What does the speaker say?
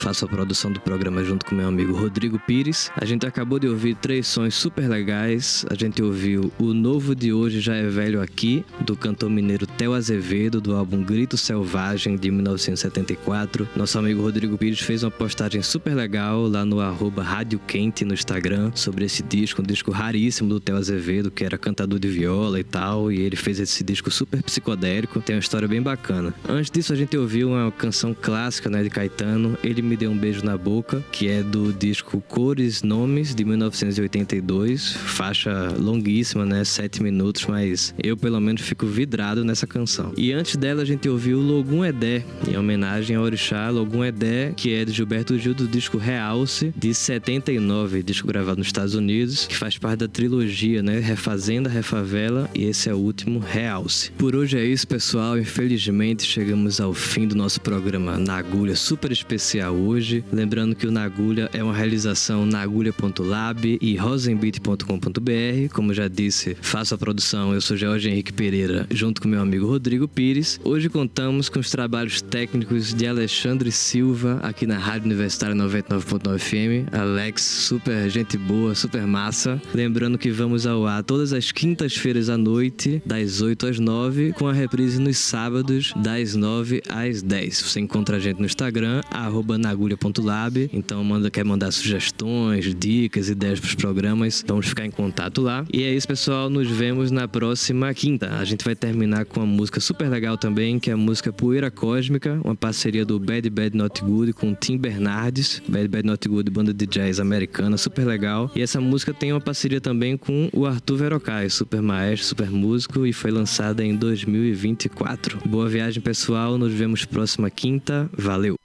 Faço a produção do programa junto com meu amigo Rodrigo Pires. A gente acabou de ouvir 3 sons super legais. A gente ouviu O Novo de Hoje Já É Velho Aqui, do cantor mineiro Theo Azevedo, do álbum Grito Selvagem, de 1974. Nosso amigo Rodrigo Pires fez uma postagem super legal lá no @Rádio Quente no Instagram sobre esse disco, um disco raríssimo do Theo Azevedo, que era cantador de viola e tal, e ele fez esse disco super psicodélico, tem uma história bem bacana. Antes disso a gente ouviu uma canção clássica, né, de Caetano, Ele Me Deu um Beijo na Boca, que é do disco Cores Nomes, de 1982, faixa longuíssima, né, 7 minutos, mas eu pelo menos fico vidrado nessa canção. E antes dela a gente ouviu Logum Edé, em homenagem ao orixá Logum Edé, que é de Gilberto Gil, do disco Realce, de 79, disco gravado nos Estados Unidos, que faz parte da trilogia, né, Refazenda, Refavela, e esse é o último, Realce. Por hoje é isso, pessoal, infelizmente chegamos ao fim do nosso programa Na Agulha, super especial hoje. Lembrando que o Na Agulha é uma realização naagulha.lab e rosenbeat.com.br. Como já disse, faço a produção, eu sou Jorge Henrique Pereira, junto com meu amigo Rodrigo Pires. Hoje contamos com os trabalhos técnicos de Alexandre Silva, aqui na Rádio Universitária 99.9 FM. Alex, super gente boa, super massa. Lembrando que vamos ao ar todas as quintas-feiras à noite, das 8 às 9, com a reprise nos sábados, das 9 às 10. Você encontra a gente no Instagram, @naagulha.lab. Então quer mandar sugestões, dicas, ideias para os programas, vamos ficar em contato lá. E é isso, pessoal, nos vemos na próxima quinta. A gente vai terminar com uma música super legal também, que é a música Poeira Cósmica, uma parceria do Bad Bad Not Good com Tim Bernardes. Bad Bad Not Good, banda de jazz americana, super legal. E essa música tem uma parceria também com o Arthur Verocai, super maestro, super músico, e foi lançada em 2024. Boa viagem, pessoal, nos vemos próxima quinta. Valeu!